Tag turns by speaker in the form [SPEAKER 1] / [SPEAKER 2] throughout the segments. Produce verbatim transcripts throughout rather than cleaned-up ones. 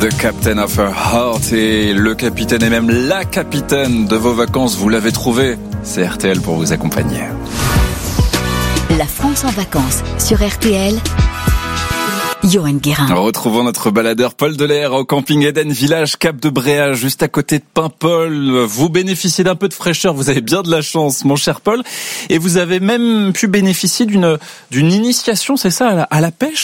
[SPEAKER 1] The Captain of Her Heart, et le capitaine et même la capitaine de vos vacances, vous l'avez trouvé. C'est R T L pour vous accompagner.
[SPEAKER 2] La France en vacances sur R T L. Johan Guérin.
[SPEAKER 1] Retrouvons notre baladeur Paul Delair au camping Eden Village Cap de Bréage, juste à côté de Paimpol. Vous bénéficiez d'un peu de fraîcheur, vous avez bien de la chance, mon cher Paul. Et vous avez même pu bénéficier d'une, d'une initiation, c'est ça, à la, à la pêche ?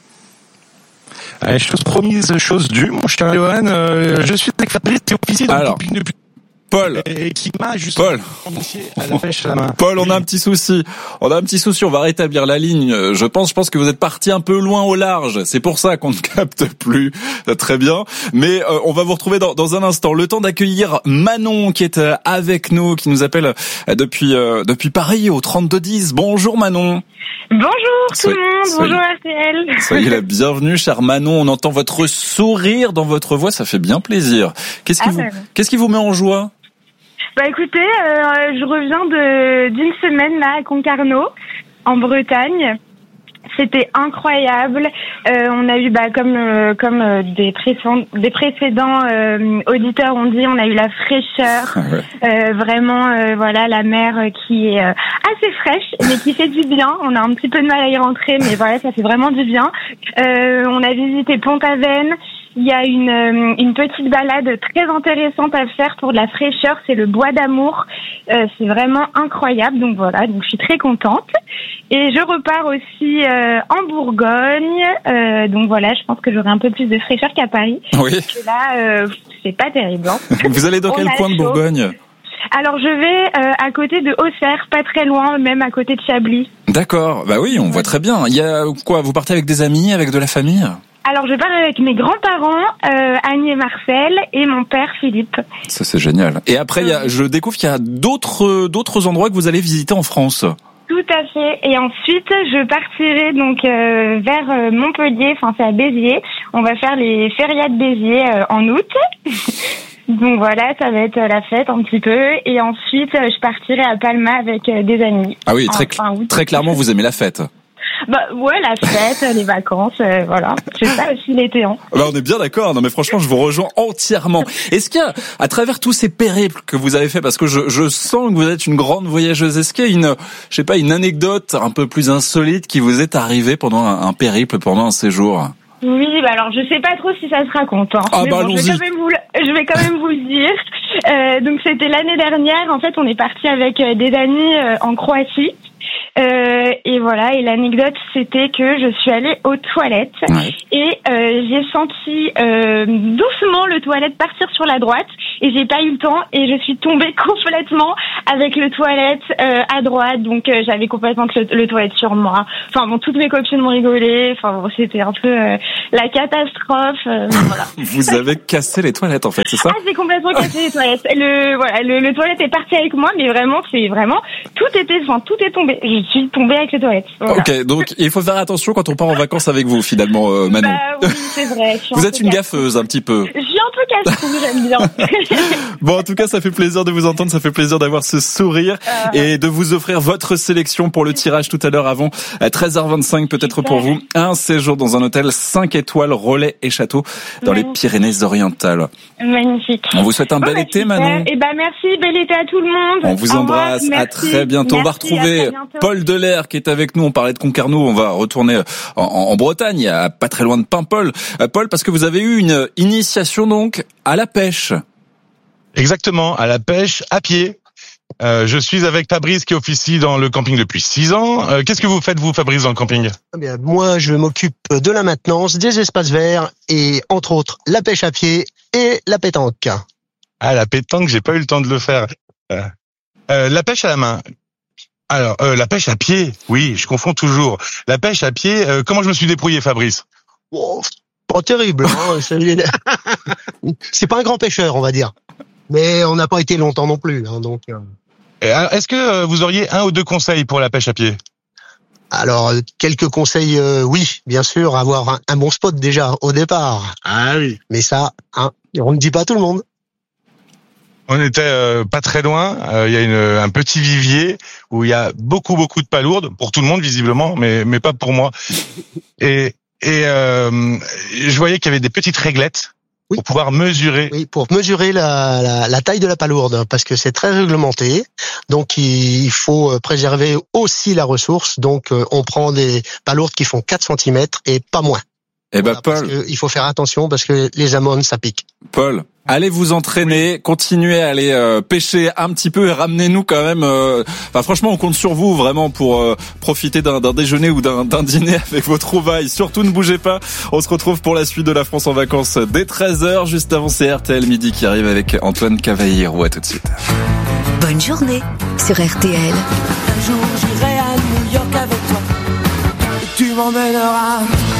[SPEAKER 3] Allez, chose promise, chose due, mon cher Johan. Euh, je suis avec Fabrice et officier dans le camping depuis...
[SPEAKER 1] Paul,
[SPEAKER 3] et qui m'a justement
[SPEAKER 1] Paul,
[SPEAKER 3] initié à la pêche à la main.
[SPEAKER 1] Paul, on a un petit souci. On a un petit souci. On va rétablir la ligne. Je pense, je pense que vous êtes parti un peu loin au large. C'est pour ça qu'on ne capte plus très bien. Mais euh, on va vous retrouver dans, dans un instant. Le temps d'accueillir Manon qui est avec nous, qui nous appelle depuis euh, depuis Paris au trente-deux dix. Bonjour Manon.
[SPEAKER 4] Bonjour tout
[SPEAKER 1] soyez,
[SPEAKER 4] le monde.
[SPEAKER 1] soyez,
[SPEAKER 4] bonjour R T L.
[SPEAKER 1] Soyez la bienvenue, chère Manon. On entend votre sourire dans votre voix. Ça fait bien plaisir. Qu'est-ce qui
[SPEAKER 4] ah,
[SPEAKER 1] vous,
[SPEAKER 4] ben.
[SPEAKER 1] qu'est-ce qui vous met en joie?
[SPEAKER 4] Bah écoutez, euh, je reviens de d'une semaine là à Concarneau, en Bretagne. C'était incroyable. Euh, on a eu, bah comme euh, comme euh, des précédents des précédents euh, auditeurs ont dit, on a eu la fraîcheur.
[SPEAKER 1] Ah ouais.
[SPEAKER 4] euh, vraiment, euh, voilà, la mer qui est euh, assez fraîche, mais qui fait du bien. On a un petit peu de mal à y rentrer, mais voilà, ça fait vraiment du bien. Euh, on a visité Pont-Aven. Il y a une, une petite balade très intéressante à faire pour de la fraîcheur, c'est le Bois d'Amour. Euh, c'est vraiment incroyable, donc voilà, donc je suis très contente. Et je repars aussi euh, en Bourgogne, euh, donc voilà, je pense que j'aurai un peu plus de fraîcheur qu'à Paris.
[SPEAKER 1] Oui.
[SPEAKER 4] Parce que là, euh, c'est pas terrible. Hein.
[SPEAKER 1] Vous allez dans quel coin de Bourgogne ?
[SPEAKER 4] Alors je vais euh, à côté de Auxerre, pas très loin, même à côté de Chablis.
[SPEAKER 1] D'accord, bah oui, on voit très bien. Il y a quoi ? Vous partez avec des amis, avec de la famille ?
[SPEAKER 4] Alors, je pars avec mes grands-parents, euh, Annie et Marcel, et mon père, Philippe.
[SPEAKER 1] Ça, c'est génial. Et après, il y a, je découvre qu'il y a d'autres, d'autres endroits que vous allez visiter en France.
[SPEAKER 4] Tout à fait. Et ensuite, je partirai donc euh, vers Montpellier, enfin, c'est à Béziers. On va faire les férias de Béziers euh, en août. Donc voilà, ça va être la fête un petit peu. Et ensuite, je partirai à Palma avec euh, des amis.
[SPEAKER 1] Ah oui, très,
[SPEAKER 4] enfin, oui.
[SPEAKER 1] très clairement, vous aimez la fête.
[SPEAKER 4] Bah ouais, la fête, les vacances, euh, voilà. C'est ça aussi l'été. Hein.
[SPEAKER 1] Bah on est bien d'accord. Non mais franchement, je vous rejoins entièrement. Est-ce qu'il y a, à travers tous ces périples que vous avez fait, parce que je, je sens que vous êtes une grande voyageuse, est-ce qu'il y a une, je sais pas, une anecdote un peu plus insolite qui vous est arrivée pendant un, un périple, pendant un séjour ?
[SPEAKER 4] Oui, bah alors je sais pas trop si ça se raconte. Hein.
[SPEAKER 1] Ah
[SPEAKER 4] mais
[SPEAKER 1] bah
[SPEAKER 4] bon,
[SPEAKER 1] allons-y.
[SPEAKER 4] je vais quand même vous, le, je vais quand même vous le dire. Euh, donc c'était l'année dernière. En fait, on est parti avec des amis euh, en Croatie. Euh, et voilà, et l'anecdote c'était que je suis allée aux toilettes
[SPEAKER 1] ouais.
[SPEAKER 4] et euh, j'ai senti euh, doucement le toilette partir sur la droite et j'ai pas eu le temps et je suis tombée complètement avec le toilette euh, à droite, donc euh, j'avais complètement le, le toilette sur moi. Enfin bon, toutes mes copines m'ont rigolé. Enfin bon, c'était un peu euh, la catastrophe. Euh, voilà.
[SPEAKER 1] Vous avez cassé les toilettes en fait, c'est ça ?
[SPEAKER 4] Ah, j'ai complètement cassé les toilettes. Le voilà, le, le toilette est parti avec moi, mais vraiment, c'est vraiment tout était, enfin tout est tombé. Je suis tombée avec les toilettes. Voilà.
[SPEAKER 1] Ok, donc il faut faire attention quand on part en vacances avec vous, finalement, euh, Manon.
[SPEAKER 4] Bah oui, c'est vrai.
[SPEAKER 1] Vous êtes une gaffeuse un petit peu.
[SPEAKER 4] Je suis un peu casse-cou, j'aime bien.
[SPEAKER 1] Bon, en tout cas, ça fait plaisir de vous entendre, ça fait plaisir d'avoir ce sourire euh... et de vous offrir votre sélection pour le tirage tout à l'heure avant treize heures vingt-cinq, peut-être pour vous. Un séjour dans un hôtel cinq étoiles, relais et château dans Magnifique. Les Pyrénées-Orientales.
[SPEAKER 4] Magnifique.
[SPEAKER 1] On vous souhaite un
[SPEAKER 4] bon,
[SPEAKER 1] bel
[SPEAKER 4] bah,
[SPEAKER 1] été,
[SPEAKER 4] super.
[SPEAKER 1] Manon.
[SPEAKER 4] Et ben merci, bel été à tout le monde.
[SPEAKER 1] On vous
[SPEAKER 4] Au
[SPEAKER 1] embrasse,
[SPEAKER 4] revoir.
[SPEAKER 1] à très bientôt.
[SPEAKER 4] Merci,
[SPEAKER 1] on va retrouver Paul Delair qui est avec nous. On parlait de Concarneau, on va retourner en, en Bretagne, à pas très loin de Paimpol. Paul, parce que vous avez eu une initiation donc à la pêche.
[SPEAKER 3] Exactement, à la pêche à pied. Euh, je suis avec Fabrice qui officie dans le camping depuis six ans. Euh, qu'est-ce que vous faites vous, Fabrice, dans le camping ?
[SPEAKER 5] Eh bien, moi, je m'occupe de la maintenance, des espaces verts et entre autres la pêche à pied et la pétanque.
[SPEAKER 3] Ah, la pétanque, j'ai pas eu le temps de le faire. Euh, euh, la pêche à la main. Alors, euh, la pêche à pied, oui, je confonds toujours. La pêche à pied, euh, comment je me suis débrouillé, Fabrice ?
[SPEAKER 5] Oh, pas terrible. Hein, c'est pas un grand pêcheur, on va dire. Mais on n'a pas été longtemps non plus. Hein, donc. Euh...
[SPEAKER 3] Est-ce que vous auriez un ou deux conseils pour la pêche à pied ?
[SPEAKER 5] Alors, quelques conseils, euh, oui, bien sûr, avoir un, un bon spot déjà au départ.
[SPEAKER 3] Ah oui.
[SPEAKER 5] Mais ça, hein, on ne dit pas à tout le monde.
[SPEAKER 3] On était euh, pas très loin. Il euh, y a une, un petit vivier où il y a beaucoup, beaucoup de palourdes pour tout le monde visiblement, mais mais pas pour moi. Et et euh, je voyais qu'il y avait des petites réglettes
[SPEAKER 5] Oui.
[SPEAKER 3] Pour pouvoir mesurer.
[SPEAKER 5] Oui, pour mesurer la, la, la taille de la palourde, parce que c'est très réglementé. Donc, il faut préserver aussi la ressource. Donc, on prend des palourdes qui font quatre centimètres et pas moins.
[SPEAKER 1] Eh ben,
[SPEAKER 5] Voilà, parce
[SPEAKER 1] Paul.
[SPEAKER 5] que il faut faire attention parce que les ammonies, ça pique.
[SPEAKER 1] Paul, allez vous entraîner, continuez à aller euh, pêcher un petit peu et ramenez-nous quand même. Euh, enfin, franchement, on compte sur vous vraiment pour euh, profiter d'un, d'un déjeuner ou d'un, d'un dîner avec vos trouvailles. Surtout, ne bougez pas. On se retrouve pour la suite de la France en vacances dès treize heures. Juste avant, c'est R T L Midi qui arrive avec Antoine Cavallero. À tout de suite.
[SPEAKER 2] Bonne journée sur R T L.
[SPEAKER 6] Un jour, j'irai à New York avec toi. Et tu m'emmèneras.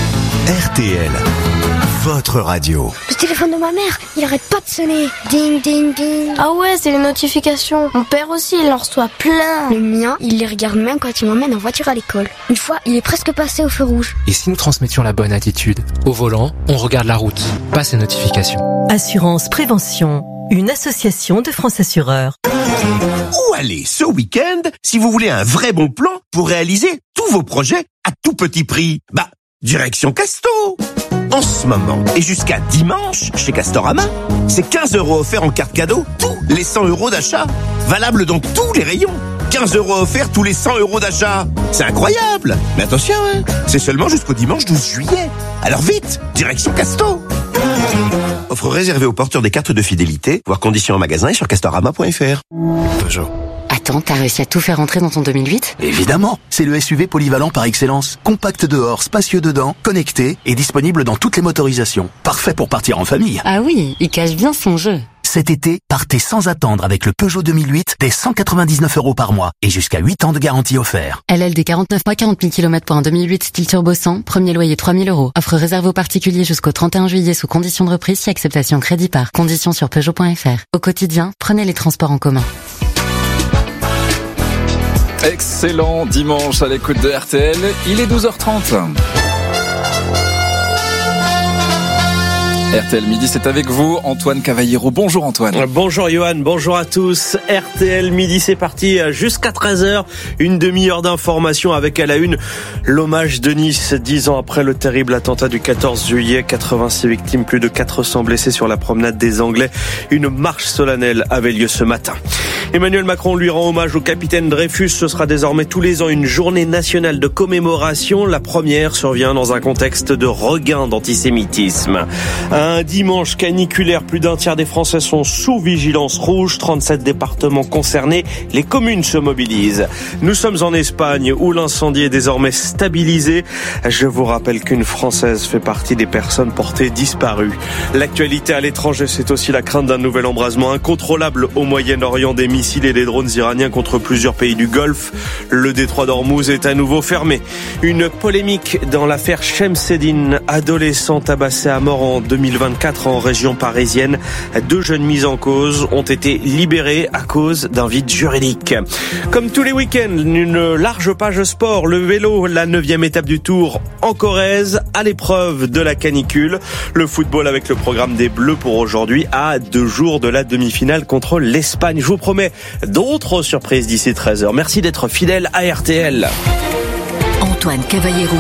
[SPEAKER 7] R T L, votre radio.
[SPEAKER 8] Le téléphone de ma mère, il arrête pas de sonner. Ding, ding, ding.
[SPEAKER 9] Ah ouais, c'est les notifications. Mon père aussi, il en reçoit plein.
[SPEAKER 8] Le mien, il les regarde même quand il m'emmène en voiture à l'école. Une fois, il est presque passé au feu rouge.
[SPEAKER 10] Et si nous transmettions la bonne attitude? Au volant, on regarde la route, pas ces notifications.
[SPEAKER 11] Assurance Prévention, une association de France Assureurs.
[SPEAKER 7] Où aller ce week-end si vous voulez un vrai bon plan pour réaliser tous vos projets à tout petit prix? Bah, direction Casto. En ce moment et jusqu'à dimanche chez Castorama, c'est quinze euros offerts en carte cadeau tous les cent euros d'achat. Valable dans tous les rayons. quinze euros offerts tous les cent euros d'achat. C'est incroyable. Mais attention, hein, c'est seulement jusqu'au dimanche douze juillet. Alors vite, direction Casto. Offre réservée aux porteurs des cartes de fidélité. Voir conditions en magasin et sur castorama point f r.
[SPEAKER 12] Peugeot.
[SPEAKER 13] Attends, t'as réussi à tout faire rentrer dans ton deux mille huit ?
[SPEAKER 12] Évidemment, c'est le S U V polyvalent par excellence. Compact dehors, spacieux dedans, connecté et disponible dans toutes les motorisations. Parfait pour partir en famille.
[SPEAKER 13] Ah oui, il cache bien son jeu.
[SPEAKER 12] Cet été, partez sans attendre avec le Peugeot deux mille huit dès cent quatre-vingt-dix-neuf euros par mois et jusqu'à huit ans de garantie offert.
[SPEAKER 13] L L D quarante-neuf mois, quarante mille kilomètres pour un deux mille huit style turbo cent, premier loyer trois mille euros. Offre réservée aux particuliers jusqu'au trente et un juillet sous condition de reprise si acceptation crédit par. Conditions sur Peugeot point f r. Au quotidien, prenez les transports en commun.
[SPEAKER 1] Excellent dimanche à l'écoute de R T L. Il est douze heures trente. R T L Midi, c'est avec vous, Antoine Cavallero. Bonjour Antoine.
[SPEAKER 14] Bonjour Johan, bonjour à tous. R T L Midi, c'est parti jusqu'à treize heures. Une demi-heure d'information avec à la une l'hommage de Nice, dix ans après le terrible attentat du quatorze juillet. quatre-vingt-six victimes, plus de quatre cents blessés sur la promenade des Anglais. Une marche solennelle avait lieu ce matin. Emmanuel Macron lui rend hommage au capitaine Dreyfus. Ce sera désormais tous les ans une journée nationale de commémoration. La première survient dans un contexte de regain d'antisémitisme. Un dimanche caniculaire, plus d'un tiers des Français sont sous vigilance rouge. trente-sept départements concernés, les communes se mobilisent. Nous sommes en Espagne où l'incendie est désormais stabilisé. Je vous rappelle qu'une Française fait partie des personnes portées disparues. L'actualité à l'étranger, c'est aussi la crainte d'un nouvel embrasement incontrôlable au Moyen-Orient, des missiles et des drones iraniens contre plusieurs pays du Golfe. Le détroit d'Ormuz est à nouveau fermé. Une polémique dans l'affaire Shemseddine, adolescent tabassé à mort en deux mille vingt-quatre en région parisienne. Deux jeunes mises en cause ont été libérés à cause d'un vide juridique. Comme tous les week-ends, une large page sport, le vélo, la neuvième étape du Tour en Corrèze, à l'épreuve de la canicule. Le football avec le programme des Bleus pour aujourd'hui à deux jours de la demi-finale contre l'Espagne. Je vous promets d'autres surprises d'ici treize heures. Merci d'être fidèle à R T L.
[SPEAKER 2] Antoine Cavallero.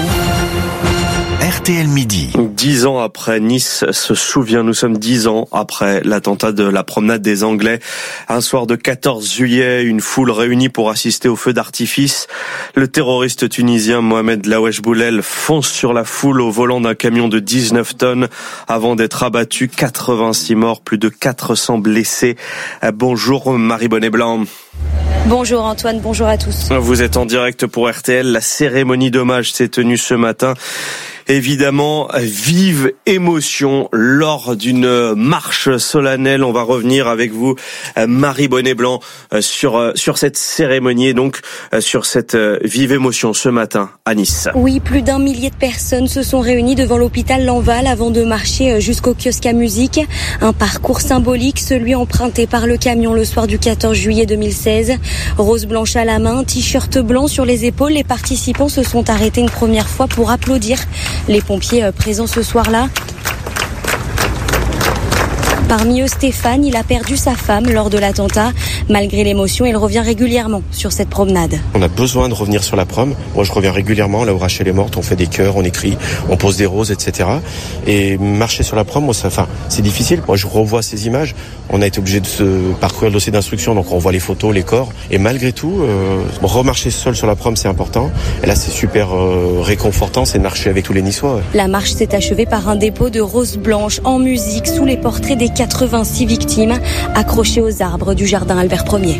[SPEAKER 7] R T L Midi.
[SPEAKER 14] Dix ans après, Nice se souvient, nous sommes dix ans après l'attentat de la promenade des Anglais. Un soir de quatorze juillet, une foule réunie pour assister au feu d'artifice. Le terroriste tunisien Mohamed Laoueche Boulel fonce sur la foule au volant d'un camion de dix-neuf tonnes avant d'être abattu. quatre-vingt-six morts, plus de quatre cents blessés. Bonjour Marie Bonnet-Blanc.
[SPEAKER 15] Bonjour Antoine, bonjour à tous.
[SPEAKER 14] Vous êtes en direct pour R T L. La cérémonie d'hommage s'est tenue ce matin. Évidemment, vive émotion lors d'une marche solennelle. On va revenir avec vous, Marie Bonnet-Blanc, sur sur cette cérémonie et donc sur cette vive émotion ce matin à Nice.
[SPEAKER 15] Oui, plus d'un millier de personnes se sont réunies devant l'hôpital Lanval avant de marcher jusqu'au kiosque à musique. Un parcours symbolique, celui emprunté par le camion le soir du quatorze juillet deux mille seize. Rose blanche à la main, t-shirt blanc sur les épaules, les participants se sont arrêtés une première fois pour applaudir les pompiers présents ce soir-là. Parmi eux, Stéphane, il a perdu sa femme lors de l'attentat. Malgré l'émotion, il revient régulièrement sur cette promenade.
[SPEAKER 16] On a besoin de revenir sur la prom. Moi, je reviens régulièrement là où Rachel est morte. On fait des chœurs, on écrit, on pose des roses, et cetera. Et marcher sur la prom, moi, ça, enfin, c'est difficile. Moi, je revois ces images. On a été obligé de se parcourir le dossier d'instruction, donc on voit les photos, les corps. Et malgré tout, euh, remarcher seul sur la prom, c'est important. Et là, c'est super euh, réconfortant, c'est de marcher avec tous les Niçois. Ouais.
[SPEAKER 15] La marche s'est achevée par un dépôt de roses blanches en musique sous les portraits des quatre-vingt-six victimes accrochées aux arbres du jardin Albert Ier.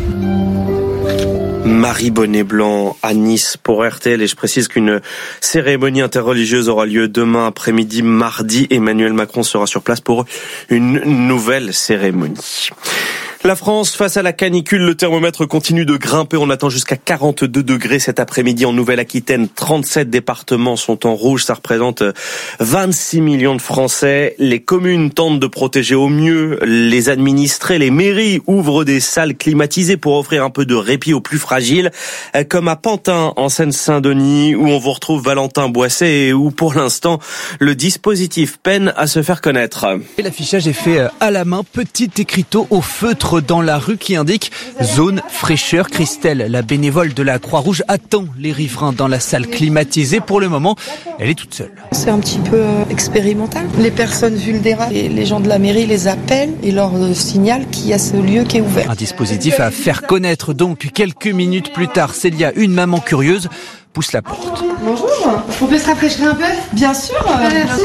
[SPEAKER 14] Marie Bonnet-Blanc à Nice pour R T L, et je précise qu'une cérémonie interreligieuse aura lieu demain après-midi, mardi. Emmanuel Macron sera sur place pour une nouvelle cérémonie. La France face à la canicule, le thermomètre continue de grimper. On attend jusqu'à quarante-deux degrés cet après-midi en Nouvelle-Aquitaine. trente-sept départements sont en rouge. Ça représente vingt-six millions de Français. Les communes tentent de protéger au mieux les administrés. Les mairies ouvrent des salles climatisées pour offrir un peu de répit aux plus fragiles. Comme à Pantin, en Seine-Saint-Denis, où on vous retrouve Valentin Boisset et où pour l'instant le dispositif peine à se faire connaître.
[SPEAKER 17] Et l'affichage est fait à la main, petit écriteau au feutre dans la rue qui indique zone fraîcheur. Christelle, la bénévole de la Croix-Rouge, attend les riverains dans la salle climatisée. Pour le moment, elle est toute seule.
[SPEAKER 18] C'est un petit peu expérimental. Les personnes vulnérables, et les gens de la mairie les appellent et leur signalent qu'il y a ce lieu qui est ouvert.
[SPEAKER 17] Un dispositif à faire connaître donc. Quelques minutes plus tard, Célia, une maman curieuse, pousse la porte.
[SPEAKER 19] Bonjour, on peut se rafraîchir un peu? Bien sûr. Merci.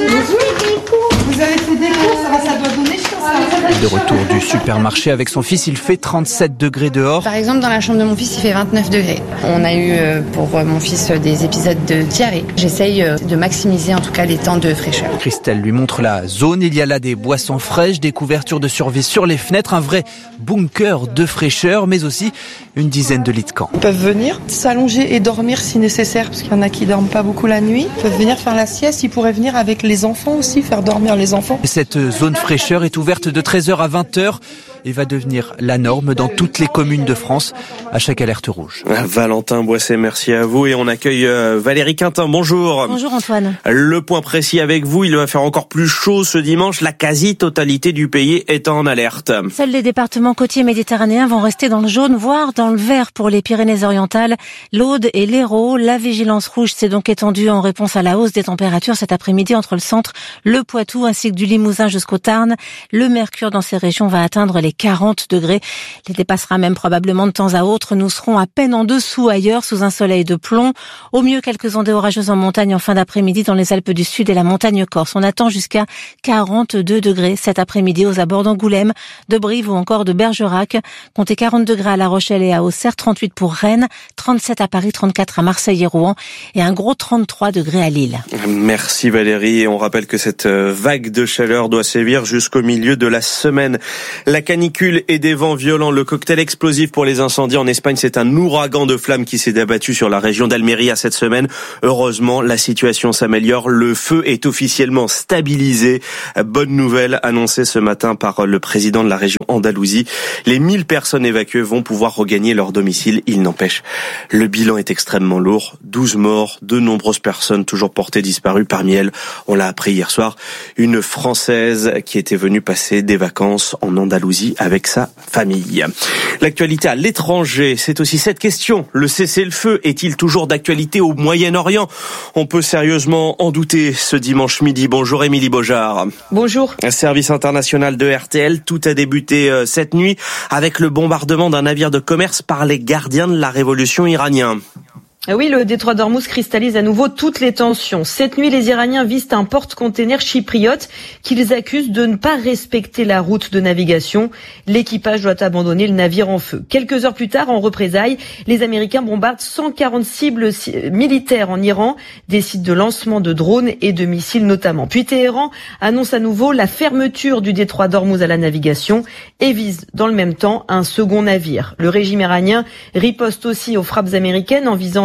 [SPEAKER 19] Vous avez fait des cours, ça va, ça doit donner chaud, ça.
[SPEAKER 17] De retour du supermarché avec son fils, il fait trente-sept degrés dehors.
[SPEAKER 20] Par exemple, dans la chambre de mon fils, il fait vingt-neuf degrés. On a eu pour mon fils des épisodes de diarrhée. J'essaye de maximiser en tout cas les temps de fraîcheur.
[SPEAKER 17] Christelle lui montre la zone. Il y a là des boissons fraîches, des couvertures de survie sur les fenêtres, un vrai bunker de fraîcheur, mais aussi une dizaine de lits de camp.
[SPEAKER 18] Ils peuvent venir s'allonger et dormir si nécessaire, parce qu'il y en a qui dorment pas beaucoup la nuit. Ils peuvent venir faire la sieste. Ils pourraient venir avec les enfants aussi, faire dormir les enfants.
[SPEAKER 17] Cette zone fraîcheur est ouverte de treize heures à vingt heures et va devenir la norme dans toutes les communes de France à chaque alerte rouge.
[SPEAKER 14] Valentin Boisset, merci à vous. Et on accueille Valérie Quintin. Bonjour.
[SPEAKER 21] Bonjour Antoine.
[SPEAKER 14] Le point précis avec vous, il va faire encore plus chaud ce dimanche. La quasi-totalité du pays est en alerte.
[SPEAKER 21] Seuls les départements côtiers méditerranéens vont rester dans le jaune, voire dans le vert pour les Pyrénées-Orientales, l'Aude et l'Hérault. La vigilance rouge s'est donc étendue en réponse à la hausse des températures cet après-midi entre le centre, le Poitou ainsi que du Limousin jusqu'au Tarn. Le mercure dans ces régions va atteindre les quarante degrés. Il dépassera même probablement de temps à autre. Nous serons à peine en dessous ailleurs sous un soleil de plomb. Au mieux, quelques ondées orageuses en montagne en fin d'après-midi dans les Alpes du Sud et la montagne corse. On attend jusqu'à quarante-deux degrés cet après-midi aux abords d'Angoulême, de Brive ou encore de Bergerac. Comptez quarante degrés à La Rochelle et à Auxerre, trente-huit pour Rennes, trente-sept à Paris, trente-quatre à Marseille et Rouen et un gros trente-trois degrés à Lille.
[SPEAKER 14] Merci Valérie. Et on rappelle que cette vague de chaleur doit sévir jusqu'au milieu de la semaine. La canicule et des vents violents, le cocktail explosif pour les incendies en Espagne, c'est un ouragan de flammes qui s'est abattu sur la région d'Almeria cette semaine. Heureusement, la situation s'améliore. Le feu est officiellement stabilisé. Bonne nouvelle annoncée ce matin par le président de la région Andalousie. Les mille personnes évacuées vont pouvoir regagner leur domicile. Il n'empêche, le bilan est extrêmement lourd. douze morts, de nombreuses personnes toujours portées disparues. Parmi elles, on l'a appris hier soir, une Française qui était venue passer des vacances en Andalousie avec sa famille. L'actualité à l'étranger, c'est aussi cette question. Le cessez-le-feu est-il toujours d'actualité au Moyen-Orient? On peut sérieusement en douter ce dimanche midi. Bonjour Émilie Beaujard.
[SPEAKER 22] Bonjour.
[SPEAKER 14] Service international de R T L, tout a débuté cette nuit avec le bombardement d'un navire de commerce par les gardiens de la révolution iranien.
[SPEAKER 22] Oui, le détroit d'Ormuz cristallise à nouveau toutes les tensions. Cette nuit, les Iraniens visent un porte-container chypriote qu'ils accusent de ne pas respecter la route de navigation. L'équipage doit abandonner le navire en feu. Quelques heures plus tard, en représailles, les Américains bombardent cent quarante cibles militaires en Iran, des sites de lancement de drones et de missiles notamment. Puis Téhéran annonce à nouveau la fermeture du détroit d'Ormuz à la navigation et vise dans le même temps un second navire. Le régime iranien riposte aussi aux frappes américaines en visant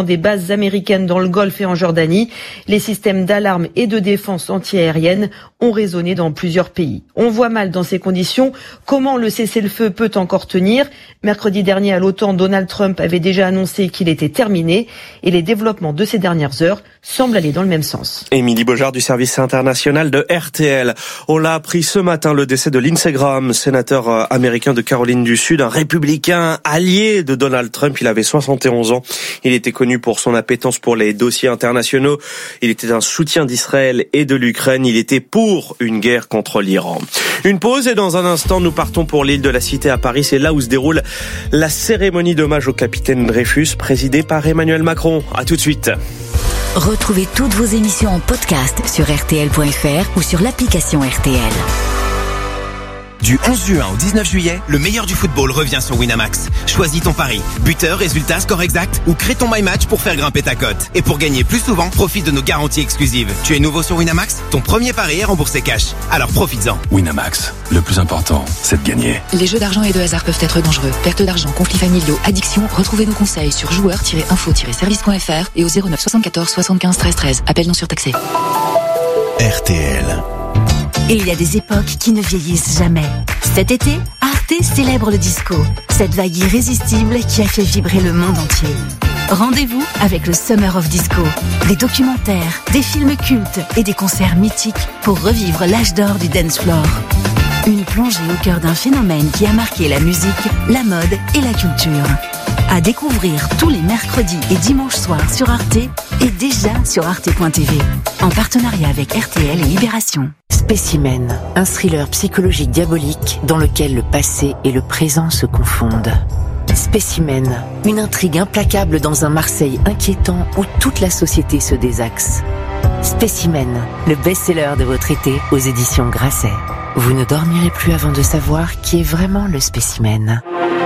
[SPEAKER 22] des bases américaines dans le Golfe et en Jordanie. Les systèmes d'alarme et de défense antiaérienne ont résonné dans plusieurs pays. On voit mal dans ces conditions comment le cessez-le-feu peut encore tenir. Mercredi dernier à l'OTAN, Donald Trump avait déjà annoncé qu'il était terminé et les développements de ces dernières heures semblent aller dans le même sens.
[SPEAKER 14] Émilie Beaujard du service international de R T L. On l'a appris ce matin, le décès de Lindsey Graham, sénateur américain de Caroline du Sud, un républicain allié de Donald Trump. Il avait soixante et onze ans. Il était connu pour son appétence pour les dossiers internationaux. Il était un soutien d'Israël et de l'Ukraine. Il était pour une guerre contre l'Iran. Une pause et dans un instant, nous partons pour l'île de la Cité à Paris. C'est là où se déroule la cérémonie d'hommage au capitaine Dreyfus, présidée par Emmanuel Macron. À tout de suite.
[SPEAKER 2] Retrouvez toutes vos émissions en podcast sur R T L point F R ou sur l'application R T L.
[SPEAKER 3] Du onze juin au dix-neuf juillet, le meilleur du football revient sur Winamax. Choisis ton pari. Buteur, résultat, score exact ou crée ton My Match pour faire grimper ta cote. Et pour gagner plus souvent, profite de nos garanties exclusives. Tu es nouveau sur Winamax? Ton premier pari est remboursé cash. Alors profites-en.
[SPEAKER 4] Winamax, le plus important, c'est de gagner.
[SPEAKER 23] Les jeux d'argent et de hasard peuvent être dangereux. Perte d'argent, conflits familiaux, addiction. Retrouvez nos conseils sur joueurs tiret info tiret service point F R et au zéro neuf soixante-quatorze soixante-quinze treize treize. Appel non surtaxé.
[SPEAKER 12] R T L.
[SPEAKER 2] Il y a des époques qui ne vieillissent jamais. Cet été, Arte célèbre le disco, cette vague irrésistible qui a fait vibrer le monde entier. Rendez-vous avec le Summer of Disco, des documentaires, des films cultes et des concerts mythiques pour revivre l'âge d'or du dance floor. Une plongée au cœur d'un phénomène qui a marqué la musique, la mode et la culture. À découvrir tous les mercredis et dimanches soirs sur Arte et déjà sur arte point t v. En partenariat avec R T L et Libération.
[SPEAKER 24] Spécimen, un thriller psychologique diabolique dans lequel le passé et le présent se confondent. Spécimen, une intrigue implacable dans un Marseille inquiétant où toute la société se désaxe. Spécimen, le best-seller de votre été aux éditions Grasset. Vous ne dormirez plus avant de savoir qui est vraiment le spécimen.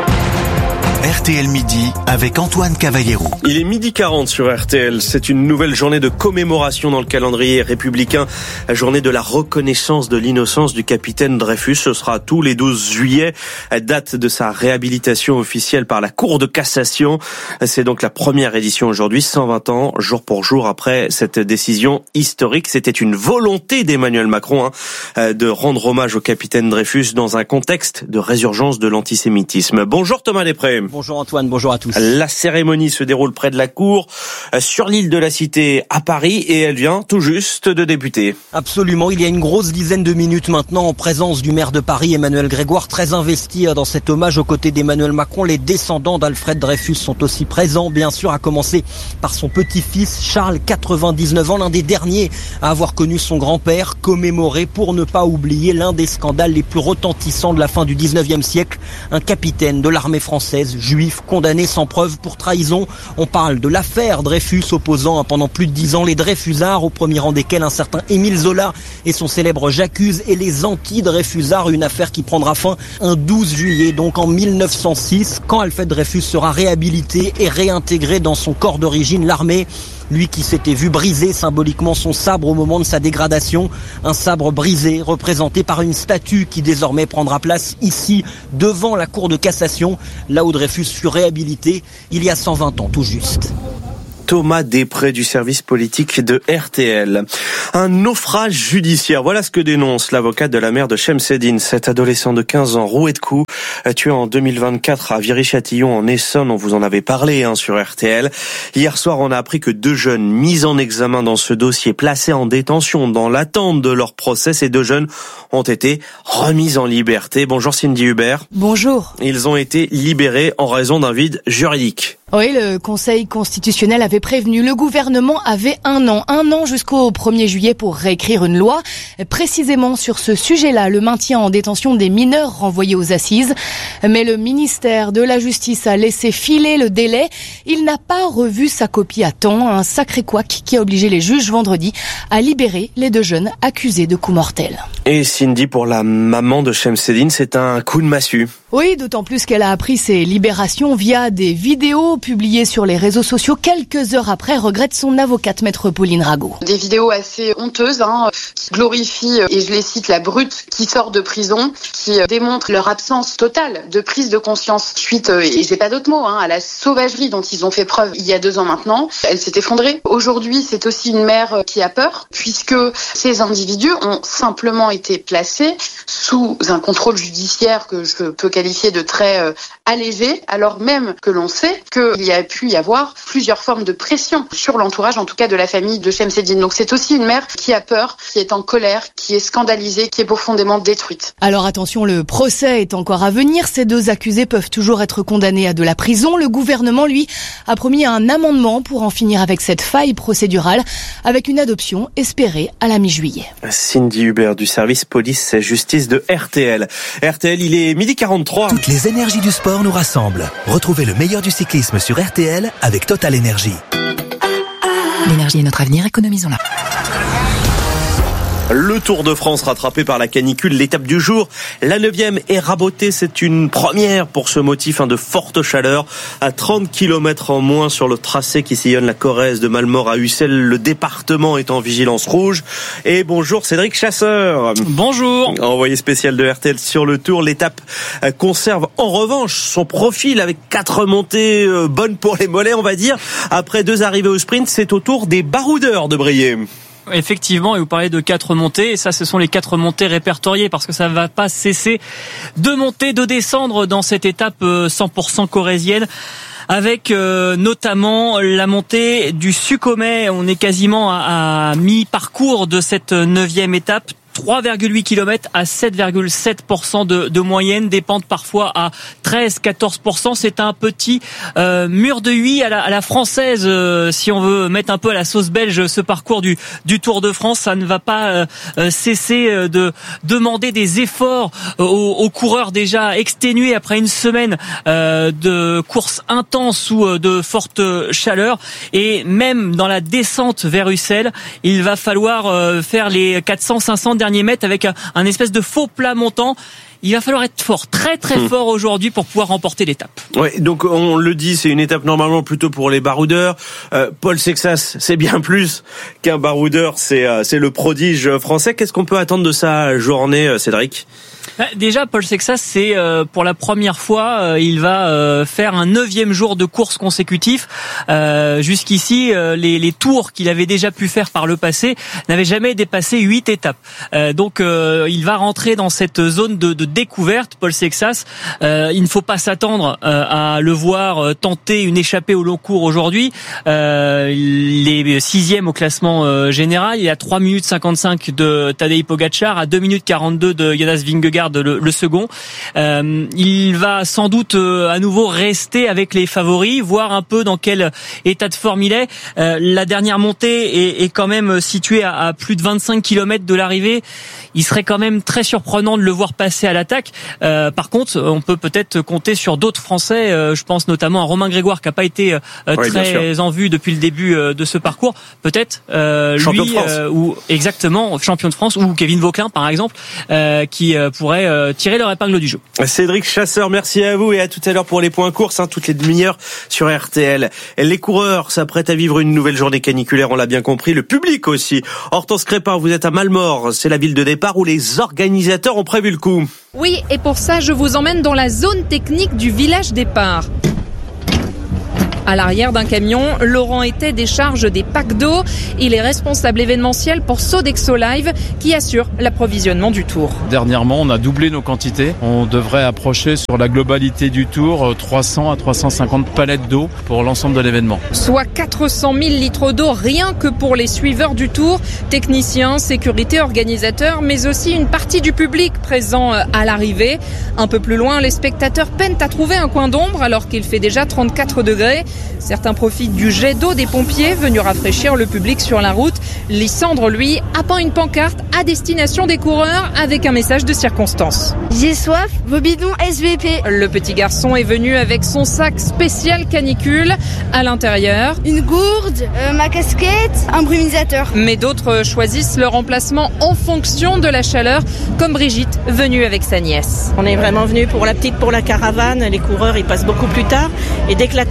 [SPEAKER 12] R T L Midi avec Antoine Cavallero.
[SPEAKER 14] Il est midi quarante sur R T L. C'est une nouvelle journée de commémoration dans le calendrier républicain. La journée de la reconnaissance de l'innocence du capitaine Dreyfus. Ce sera tous les douze juillet, date de sa réhabilitation officielle par la Cour de cassation. C'est donc la première édition aujourd'hui, cent vingt ans, jour pour jour après cette décision historique. C'était une volonté d'Emmanuel Macron hein, de rendre hommage au capitaine Dreyfus dans un contexte de résurgence de l'antisémitisme. Bonjour Thomas Després.
[SPEAKER 25] Bonjour Antoine, bonjour à tous.
[SPEAKER 14] La cérémonie se déroule près de la Cour, sur l'île de la Cité à Paris, et elle vient tout juste de débuter.
[SPEAKER 25] Absolument, il y a une grosse dizaine de minutes maintenant, en présence du maire de Paris, Emmanuel Grégoire, très investi dans cet hommage aux côtés d'Emmanuel Macron. Les descendants d'Alfred Dreyfus sont aussi présents, bien sûr, à commencer par son petit-fils Charles, quatre-vingt-dix-neuf ans, l'un des derniers à avoir connu son grand-père, commémoré pour ne pas oublier l'un des scandales les plus retentissants de la fin du dix-neuvième siècle, un capitaine de l'armée française, juif, condamné sans preuve pour trahison. On parle de l'affaire Dreyfus, opposant pendant plus de dix ans les Dreyfusards, au premier rang desquels un certain Émile Zola et son célèbre J'accuse, et les anti-Dreyfusards, une affaire qui prendra fin un douze juillet, donc en mille neuf cent six, quand Alfred Dreyfus sera réhabilité et réintégré dans son corps d'origine, l'armée. Lui qui s'était vu briser symboliquement son sabre au moment de sa dégradation. Un sabre brisé représenté par une statue qui désormais prendra place ici, devant la Cour de cassation, là où Dreyfus fut réhabilité il y a cent vingt ans tout juste.
[SPEAKER 14] Thomas Després du service politique de R T L. Un naufrage judiciaire, voilà ce que dénonce l'avocate de la mère de Shemseddine, cet adolescent de quinze ans roué de coups, tué en deux mille vingt-quatre à Viry-Châtillon en Essonne. On vous en avait parlé hein, sur R T L. Hier soir, on a appris que deux jeunes mis en examen dans ce dossier, placés en détention dans l'attente de leur procès, ces deux jeunes ont été remis en liberté. Bonjour Cindy Hubert.
[SPEAKER 26] Bonjour.
[SPEAKER 14] Ils ont été libérés en raison d'un vide juridique.
[SPEAKER 26] Oui, le Conseil constitutionnel avait prévenu. Le gouvernement avait un an, un an jusqu'au premier juillet pour réécrire une loi. Précisément sur ce sujet-là, le maintien en détention des mineurs renvoyés aux assises. Mais le ministère de la Justice a laissé filer le délai. Il n'a pas revu sa copie à temps. Un sacré couac qui a obligé les juges vendredi à libérer les deux jeunes accusés de coups mortels.
[SPEAKER 14] Et Cindy, pour la maman de Shemseddine, c'est un coup de massue.
[SPEAKER 26] Oui, d'autant plus qu'elle a appris ses libérations via des vidéos publiées sur les réseaux sociaux quelques heures après, regrette son avocate maître Pauline Rago.
[SPEAKER 27] Des vidéos assez honteuses, hein, qui glorifient, et je les cite, la brute qui sort de prison,
[SPEAKER 5] qui démontrent leur absence totale de prise de conscience suite, et j'ai pas d'autres mots, hein, à la sauvagerie dont ils ont fait preuve il y a deux ans maintenant. Elle s'est effondrée. Aujourd'hui, c'est aussi une mère qui a peur, puisque ces individus ont simplement été placés sous un contrôle judiciaire que je peux qualifier de très euh, allégé, alors même que l'on sait qu'il y a pu y avoir plusieurs formes de pression sur l'entourage, en tout cas de la famille de Shemseddine. Donc c'est aussi une mère qui a peur, qui est en colère, qui est scandalisée, qui est profondément détruite.
[SPEAKER 26] Alors attention, le procès est encore à venir. Ces deux accusés peuvent toujours être condamnés à de la prison. Le gouvernement, lui, a promis un amendement pour en finir avec cette faille procédurale, avec une adoption espérée à la mi-juillet.
[SPEAKER 14] Cindy Hubert du service police-justice de R T L. R T L, il est midi quarante-trois.
[SPEAKER 6] Toutes les énergies du sport nous rassemblent. Retrouvez le meilleur du cyclisme sur R T L avec Total Énergie.
[SPEAKER 23] L'énergie est notre avenir, économisons-la.
[SPEAKER 14] Le Tour de France rattrapé par la canicule, l'étape du jour, la neuvième est rabotée. C'est une première pour ce motif hein, de forte chaleur. À trente kilomètres en moins sur le tracé qui sillonne la Corrèze de Malmort à Ussel, le département est en vigilance rouge. Et bonjour Cédric Chasseur.
[SPEAKER 8] Bonjour.
[SPEAKER 14] Envoyé spécial de R T L sur le Tour, l'étape conserve en revanche son profil avec quatre montées euh, bonnes pour les mollets on va dire. Après deux arrivées au sprint, c'est au tour des baroudeurs de briller.
[SPEAKER 8] Effectivement, et vous parlez de quatre montées, et ça ce sont les quatre montées répertoriées, parce que ça ne va pas cesser de monter, de descendre dans cette étape cent pour cent corrézienne, avec euh, notamment la montée du Succomet. On est quasiment à, à mi-parcours de cette neuvième étape. trois virgule huit kilomètres à sept virgule sept pour cent de, de moyenne, des pentes parfois à treize à quatorze pour cent. C'est un petit euh, mur de huit à la, à la française, euh, si on veut mettre un peu à la sauce belge ce parcours du, du Tour de France. Ça ne va pas euh, cesser de demander des efforts aux, aux coureurs déjà exténués après une semaine euh, de course intense ou de forte chaleur. Et même dans la descente vers Ussel, il va falloir euh, faire les quatre cents à cinq cents derniers mètres avec un, un espèce de faux plat montant. Il va falloir être fort, très très mmh. fort aujourd'hui pour pouvoir remporter l'étape.
[SPEAKER 14] Ouais, donc on le dit, c'est une étape normalement plutôt pour les baroudeurs. Euh, Paul Sexas, c'est bien plus qu'un baroudeur, c'est euh, c'est le prodige français. Qu'est-ce qu'on peut attendre de sa journée, Cédric ?
[SPEAKER 8] Déjà, Paul Sexas, c'est euh, pour la première fois, euh, il va euh, faire un neuvième jour de course consécutif. Euh, jusqu'ici, euh, les, les tours qu'il avait déjà pu faire par le passé n'avaient jamais dépassé huit étapes. Euh, donc, euh, il va rentrer dans cette zone de, de découverte, Paul Sexas. Euh, il ne faut pas s'attendre euh, à le voir tenter une échappée au long cours aujourd'hui. Euh, il est sixième au classement euh, général. Il est à trois minutes cinquante-cinq de Tadej Pogačar, à deux minutes quarante-deux de Jonas Vingegaard, le, le second. Euh, il va sans doute euh, à nouveau rester avec les favoris, voir un peu dans quel état de forme il est. Euh, la dernière montée est, est quand même située à, à plus de vingt-cinq kilomètres de l'arrivée. Il serait quand même très surprenant de le voir passer à l'attaque. Euh, par contre, on peut peut-être compter sur d'autres Français. Euh, je pense notamment à Romain Grégoire qui n'a pas été euh, oui, très en vue depuis le début euh, de ce parcours. Peut-être euh,
[SPEAKER 14] champion
[SPEAKER 8] lui
[SPEAKER 14] de France.
[SPEAKER 8] Euh, ou exactement champion de France, ou Kevin Vauquelin par exemple, euh, qui euh, pourrait euh, tirer leur épingle du jeu.
[SPEAKER 14] Cédric Chasseur, merci à vous et à tout à l'heure pour les points courses, hein, toutes les demi-heures sur R T L. Les coureurs s'apprêtent à vivre une nouvelle journée caniculaire, on l'a bien compris, le public aussi. Hortense Crépin, vous êtes à Malmort, c'est la ville de départ où les organisateurs ont prévu le coup.
[SPEAKER 9] Oui, et pour ça, je vous emmène dans la zone technique du village départ. À l'arrière d'un camion, Laurent Était décharge des packs d'eau. Il est responsable événementiel pour Sodexo Live qui assure l'approvisionnement du Tour.
[SPEAKER 10] Dernièrement, on a doublé nos quantités. On devrait approcher sur la globalité du Tour trois cents à trois cent cinquante palettes d'eau pour l'ensemble de l'événement.
[SPEAKER 9] Soit quatre cent mille litres d'eau rien que pour les suiveurs du Tour, techniciens, sécurité, organisateurs, mais aussi une partie du public présent à l'arrivée. Un peu plus loin, les spectateurs peinent à trouver un coin d'ombre alors qu'il fait déjà trente-quatre degrés. Certains profitent du jet d'eau des pompiers venus rafraîchir le public sur la route. Lysandre, lui, append une pancarte à destination des coureurs avec un message de circonstance.
[SPEAKER 11] J'ai soif, vos bidons S V P.
[SPEAKER 9] Le petit garçon est venu avec son sac spécial canicule. À l'intérieur,
[SPEAKER 11] une gourde, euh, ma casquette, un brumisateur.
[SPEAKER 9] Mais d'autres choisissent leur emplacement en fonction de la chaleur, comme Brigitte, venue avec sa nièce.
[SPEAKER 27] On est vraiment venu pour la petite, pour la caravane. Les coureurs, ils passent beaucoup plus tard. Et dès que la caravane est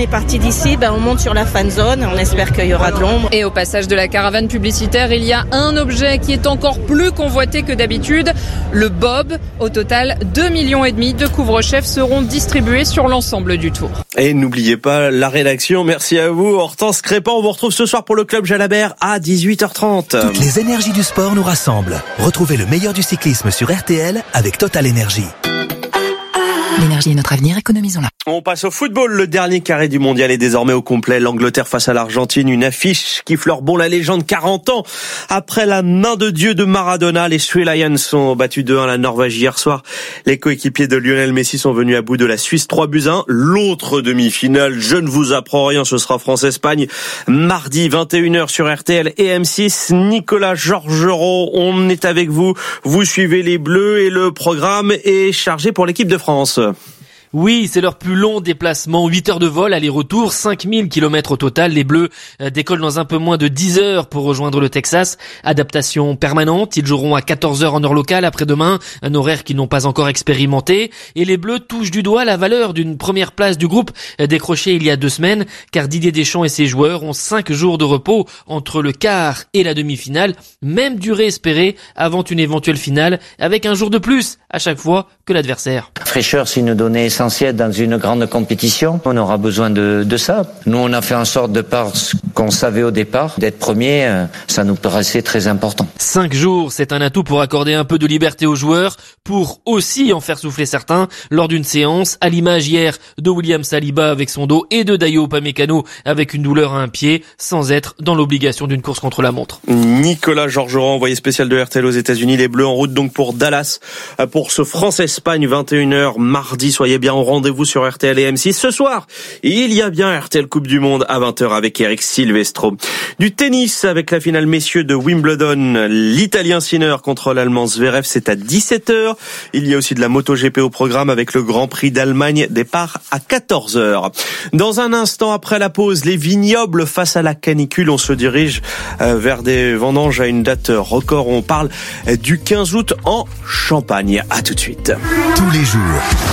[SPEAKER 1] parti d'ici, ben, on monte sur la fan zone, on espère qu'il y aura de l'ombre.
[SPEAKER 9] Et au passage de la caravane publicitaire, il y a un objet qui est encore plus convoité que d'habitude, le bob. Au total, deux millions et demi de couvre-chefs seront distribués sur l'ensemble du tour.
[SPEAKER 14] Et n'oubliez pas la rédaction, merci à vous. Hortense Crépin, on vous retrouve ce soir pour le Club Jalabert à dix-huit heures trente.
[SPEAKER 6] Toutes les énergies du sport nous rassemblent. Retrouvez le meilleur du cyclisme sur R T L avec Total Énergie.
[SPEAKER 23] L'énergie est notre avenir, économisons-la.
[SPEAKER 14] On passe au football. Le dernier carré du mondial est désormais au complet. L'Angleterre face à l'Argentine, une affiche qui fleure bon la légende quarante ans. Après la main de Dieu de Maradona, les Three Lions sont battus deux un à la Norvège hier soir. Les coéquipiers de Lionel Messi sont venus à bout de la Suisse trois buts à un. L'autre demi-finale, je ne vous apprends rien, ce sera France-Espagne. Mardi, vingt et une heures sur R T L et M six. Nicolas Georgerot, on est avec vous. Vous suivez les Bleus et le programme est chargé pour l'équipe de France.
[SPEAKER 7] Oui, c'est leur plus long déplacement, huit heures de vol, aller-retour, cinq mille kilomètres au total. Les Bleus décollent dans un peu moins de dix heures pour rejoindre le Texas. Adaptation permanente, ils joueront à quatorze heures en heure locale après-demain, un horaire qu'ils n'ont pas encore expérimenté. Et les Bleus touchent du doigt la valeur d'une première place du groupe décrochée il y a deux semaines, car Didier Deschamps et ses joueurs ont cinq jours de repos entre le quart et la demi-finale, même durée espérée avant une éventuelle finale, avec un jour de plus à chaque fois que l'adversaire.
[SPEAKER 13] Fraîcheur, c'est une donnée essentielle dans une grande compétition. On aura besoin de, de ça. Nous, on a fait en sorte de par ce qu'on savait au départ, d'être premier, ça nous paraissait très important.
[SPEAKER 7] Cinq jours, c'est un atout pour accorder un peu de liberté aux joueurs, pour aussi en faire souffler certains lors d'une séance, à l'image hier de William Saliba avec son dos et de Dayo Upamecano avec une douleur à un pied, sans être dans l'obligation d'une course contre la montre.
[SPEAKER 14] Nicolas Georgerot, envoyé spécial de R T L aux États-Unis. Les Bleus en route donc pour Dallas pour ce France-Espagne, vingt et une heures mardi. Soyez bien au rendez-vous sur R T L et M six. Ce soir, il y a bien R T L Coupe du Monde à vingt heures avec Eric Silvestro. Du tennis avec la finale messieurs de Wimbledon. L'Italien Sinner contre l'Allemand Zverev, c'est à dix-sept heures. Il y a aussi de la MotoGP au programme avec le Grand Prix d'Allemagne, départ à quatorze heures. Dans un instant après la pause, les vignobles face à la canicule. On se dirige vers des vendanges à une date record. On parle du quinze août en Champagne. À tout de suite.
[SPEAKER 6] Tous les jours.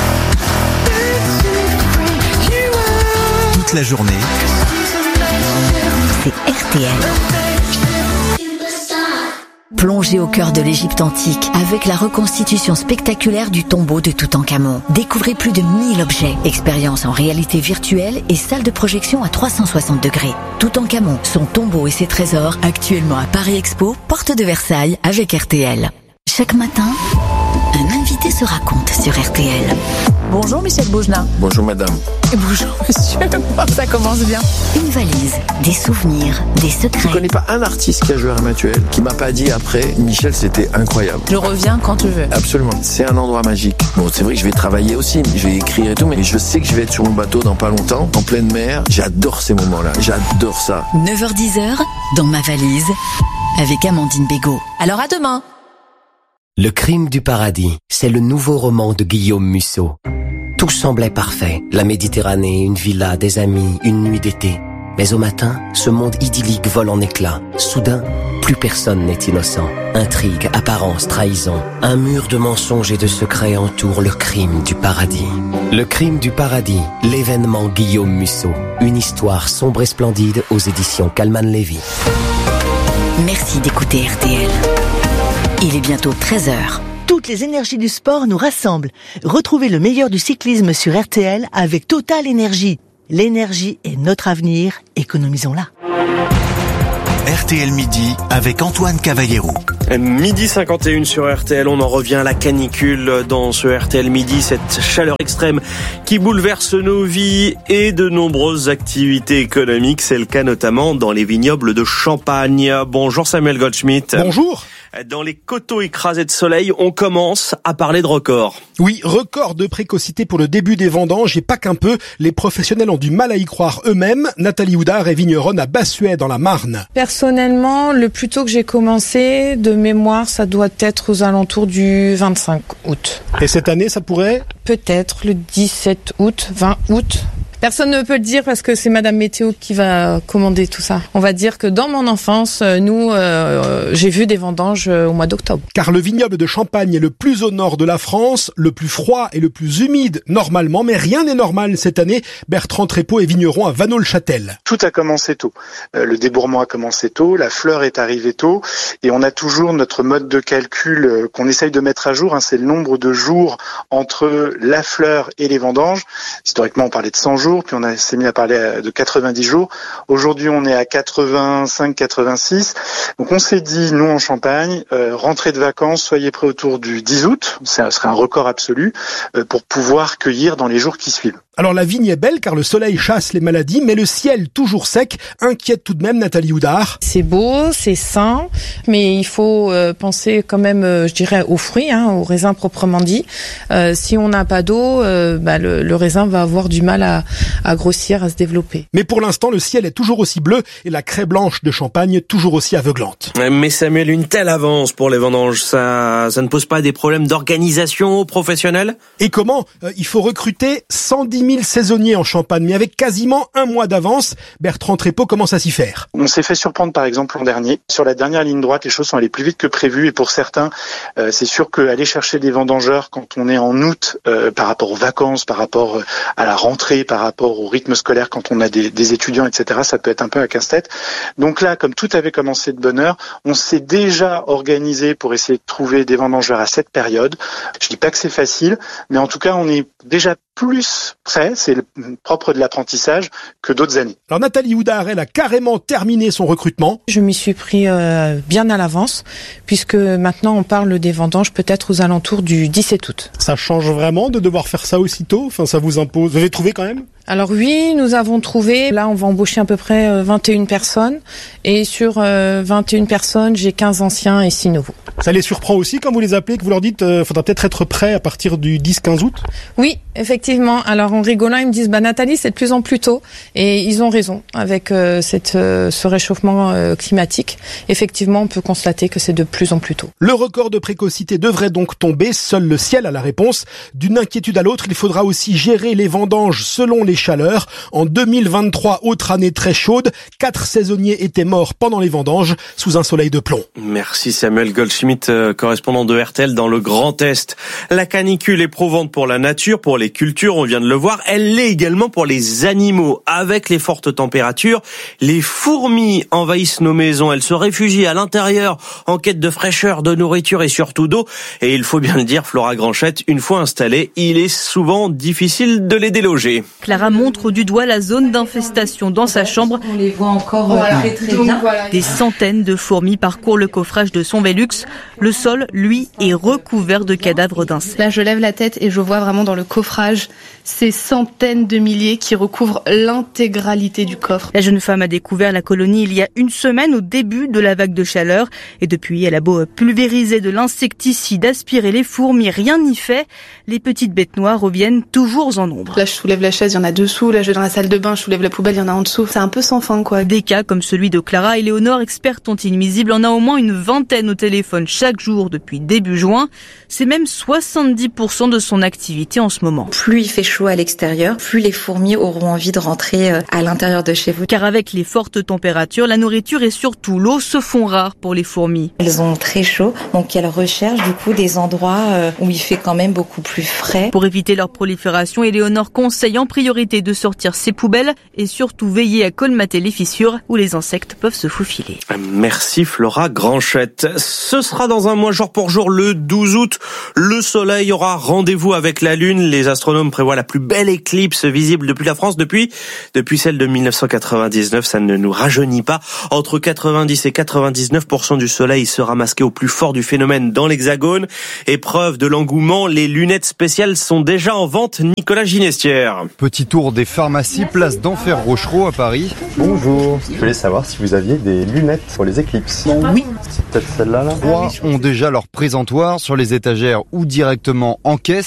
[SPEAKER 6] Toute la journée.
[SPEAKER 2] C'est R T L. Plongez au cœur de l'Égypte antique avec la reconstitution spectaculaire du tombeau de Toutankhamon. Découvrez plus de mille objets, expériences en réalité virtuelle et salles de projection à trois cent soixante degrés. Toutankhamon, son tombeau et ses trésors, actuellement à Paris Expo, porte de Versailles avec R T L. Chaque matin, un invité se raconte sur R T L.
[SPEAKER 15] Bonjour Michel Bougenat.
[SPEAKER 16] Bonjour madame.
[SPEAKER 15] Et bonjour monsieur, ça commence bien.
[SPEAKER 2] Une valise, des souvenirs, des secrets.
[SPEAKER 16] Je connais pas un artiste qui a joué à Ramatuel qui m'a pas dit après, Michel c'était incroyable.
[SPEAKER 15] Je reviens quand tu veux.
[SPEAKER 16] Absolument, c'est un endroit magique. Bon c'est vrai que je vais travailler aussi, je vais écrire et tout, mais je sais que je vais être sur mon bateau dans pas longtemps, en pleine mer. J'adore ces moments-là, j'adore ça.
[SPEAKER 2] neuf heures dix, dans ma valise, avec Amandine Bégaud.
[SPEAKER 15] Alors à demain.
[SPEAKER 19] Le crime du paradis, c'est le nouveau roman de Guillaume Musso. Tout semblait parfait. La Méditerranée, une villa, des amis, une nuit d'été. Mais au matin, ce monde idyllique vole en éclats. Soudain, plus personne n'est innocent. Intrigue, apparence, trahison. Un mur de mensonges et de secrets entoure le crime du paradis. Le crime du paradis, l'événement Guillaume Musso. Une histoire sombre et splendide aux éditions Calman Levy.
[SPEAKER 2] Merci d'écouter R T L. Il est bientôt treize heures.
[SPEAKER 27] Toutes les énergies du sport nous rassemblent. Retrouvez le meilleur du cyclisme sur R T L avec Total Énergie. L'énergie est notre avenir, économisons-la.
[SPEAKER 6] R T L Midi avec Antoine Cavallero.
[SPEAKER 14] Midi cinquante et une sur R T L, on en revient à la canicule dans ce R T L Midi, cette chaleur extrême qui bouleverse nos vies et de nombreuses activités économiques. C'est le cas notamment dans les vignobles de Champagne. Bonjour Samuel Goldschmidt.
[SPEAKER 28] Bonjour.
[SPEAKER 14] Dans les coteaux écrasés de soleil, on commence à parler de record.
[SPEAKER 28] Oui, record de précocité pour le début des vendanges et pas qu'un peu. Les professionnels ont du mal à y croire eux-mêmes. Nathalie Houdard est vigneronne à Bassuet dans la Marne.
[SPEAKER 29] Personnellement, le plus tôt que j'ai commencé, de mémoire, ça doit être aux alentours du vingt-cinq août.
[SPEAKER 28] Et cette année, ça pourrait ?
[SPEAKER 29] Peut-être le dix-sept août, vingt août. Personne ne peut le dire parce que c'est Madame Météo qui va commander tout ça. On va dire que dans mon enfance, nous, euh, j'ai vu des vendanges au mois d'octobre.
[SPEAKER 28] Car le vignoble de Champagne est le plus au nord de la France, le plus froid et le plus humide normalement, mais rien n'est normal cette année. Bertrand Trépeau est vigneron à Vanneau-le-Châtel.
[SPEAKER 3] Tout a commencé tôt. Euh, le débourrement a commencé tôt, la fleur est arrivée tôt, et on a toujours notre mode de calcul euh, qu'on essaye de mettre à jour, hein, c'est le nombre de jours entre la fleur et les vendanges. Historiquement, on parlait de cent jours, puis on a, s'est mis à parler de quatre-vingt-dix jours. Aujourd'hui, on est à quatre-vingt-cinq quatre-vingt-six. Donc on s'est dit, nous en Champagne, euh, rentrée de vacances, soyez prêts autour du dix août, ce serait un record absolu, euh, pour pouvoir cueillir dans les jours qui suivent.
[SPEAKER 28] Alors la vigne est belle car le soleil chasse les maladies, mais le ciel toujours sec inquiète tout de même Nathalie Houdard.
[SPEAKER 29] C'est beau, c'est sain, mais il faut euh, penser quand même, euh, je dirais, aux fruits, hein, aux raisins proprement dit. Euh, si on n'a pas d'eau, euh, bah, le, le raisin va avoir du mal à, à grossir, à se développer.
[SPEAKER 28] Mais pour l'instant, le ciel est toujours aussi bleu et la craie blanche de Champagne toujours aussi aveuglante.
[SPEAKER 14] Mais Samuel, une telle avance pour les vendanges, ça, ça ne pose pas des problèmes d'organisation aux professionnels ?
[SPEAKER 28] Et comment ? euh, Il faut recruter cent dix mille saisonniers en Champagne, mais avec quasiment un mois d'avance. Bertrand Trépeau commence à s'y faire.
[SPEAKER 3] On s'est fait surprendre par exemple l'an dernier. Sur la dernière ligne droite, les choses sont allées plus vite que prévu, et pour certains, euh, c'est sûr qu'aller chercher des vendangeurs quand on est en août, euh, par rapport aux vacances, par rapport à la rentrée, par rapport au rythme scolaire quand on a des, des étudiants, et cetera, ça peut être un peu un casse-tête. Donc là, comme tout avait commencé de bonne heure, on s'est déjà organisé pour essayer de trouver des vendangeurs à cette période. Je dis pas que c'est facile, mais en tout cas, on est déjà plus prêt, c'est le propre de l'apprentissage, que d'autres années.
[SPEAKER 28] Alors Nathalie Houdard, elle a carrément terminé son recrutement.
[SPEAKER 29] Je m'y suis pris euh, bien à l'avance, puisque maintenant on parle des vendanges peut-être aux alentours du dix-sept août.
[SPEAKER 28] Ça change vraiment de devoir faire ça aussitôt ? Enfin, ça vous impose. Vous avez trouvé quand même ?
[SPEAKER 29] Alors oui, nous avons trouvé, là on va embaucher à peu près vingt et une personnes, et sur euh, vingt et une personnes, j'ai quinze anciens et six nouveaux.
[SPEAKER 28] Ça les surprend aussi quand vous les appelez, que vous leur dites euh, faudra peut-être être prêt à partir du dix quinze août ?
[SPEAKER 29] Oui, effectivement. Alors en rigolant, ils me disent bah Nathalie, c'est de plus en plus tôt, et ils ont raison avec euh, cette euh, ce réchauffement euh, climatique. Effectivement, on peut constater que c'est de plus en plus tôt.
[SPEAKER 28] Le record de précocité devrait donc tomber, seul le ciel a la réponse. D'une inquiétude à l'autre, il faudra aussi gérer les vendanges selon les chaleurs. En deux mille vingt-trois, autre année très chaude, quatre saisonniers étaient morts pendant les vendanges sous un soleil de plomb.
[SPEAKER 14] Merci Samuel Goldschmidt, euh, correspondant de R T L dans le Grand Est. La canicule est prouvante pour la nature, pour les cultures, on vient de le voir. Elle l'est également pour les animaux. Avec les fortes températures, les fourmis envahissent nos maisons. Elles se réfugient à l'intérieur en quête de fraîcheur, de nourriture et surtout d'eau. Et il faut bien le dire, Flora Granchette, une fois installées, il est souvent difficile de les déloger.
[SPEAKER 4] Clara montre du doigt la zone d'infestation dans sa chambre.
[SPEAKER 29] On les voit encore
[SPEAKER 4] voilà.
[SPEAKER 29] très très bien.
[SPEAKER 4] Voilà. Des centaines de fourmis parcourent le coffrage de son Velux. Le sol, lui, est recouvert de cadavres d'insectes.
[SPEAKER 12] Là, je lève la tête et je vois vraiment dans le coffrage ces centaines de milliers qui recouvrent l'intégralité du coffre.
[SPEAKER 4] La jeune femme a découvert la colonie il y a une semaine au début de la vague de chaleur. Et depuis, elle a beau pulvériser de l'insecticide, aspirer les fourmis, rien n'y fait. Les petites bêtes noires reviennent toujours en nombre.
[SPEAKER 12] Là, je soulève la chaise, il y en a dessous. Là, je vais dans la salle de bain, je soulève la poubelle, il y en a en dessous. C'est un peu sans fin, quoi.
[SPEAKER 4] Des cas comme celui de Clara et Léonore, expertes en nuisibles, en a au moins une vingtaine au téléphone chaque jour depuis début juin. C'est même soixante-dix pour cent de son activité en ce moment.
[SPEAKER 17] Plus il fait chaud à l'extérieur, plus les fourmis auront envie de rentrer à l'intérieur de chez vous.
[SPEAKER 4] Car avec les fortes températures, la nourriture et surtout l'eau se font rares pour les fourmis.
[SPEAKER 17] Elles ont très chaud, donc elles recherchent du coup des endroits où il fait quand même beaucoup plus frais.
[SPEAKER 4] Pour éviter leur prolifération, Éléonore conseille en priorité de sortir ses poubelles et surtout veiller à colmater les fissures où les insectes peuvent se faufiler.
[SPEAKER 14] Merci Flora Granchette. Ce sera dans un mois jour pour jour le douze août. Le soleil aura rendez-vous avec la lune. Les astronomes prévoient la plus belle éclipse visible depuis la France depuis, depuis celle de mille neuf cent quatre-vingt-dix-neuf. Ça ne nous rajeunit pas. Entre quatre-vingt-dix et quatre-vingt-dix-neuf pour cent du soleil sera masqué au plus fort du phénomène dans l'Hexagone. Épreuve de l'engouement, les lunettes spéciales sont déjà en vente. Nicolas Ginestière.
[SPEAKER 18] Petit tour des pharmacies, place d'Enfer Rochereau à Paris.
[SPEAKER 20] Bonjour, je voulais savoir si vous aviez des lunettes pour les éclipses.
[SPEAKER 18] Oui.
[SPEAKER 20] C'est peut-être celle-là là.
[SPEAKER 18] Trois ont déjà leur présentoir sur les étagères ou directement en caisse.